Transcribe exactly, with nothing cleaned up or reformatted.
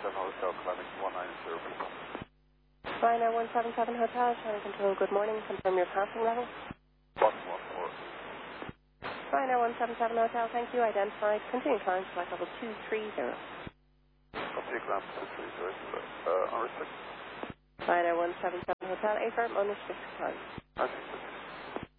seven Hotel, climbing one nine zero. Rhino one seven seven Hotel, Channel Control, good morning. Confirm your passing level. one one four. Rhino one seven seven Hotel, thank you. Identified. Continue climb flight level two three zero. Copy, climb two three zero. Uh, unrestricted. Rhino one seven seven Hotel, A firm, unrestricted time. I think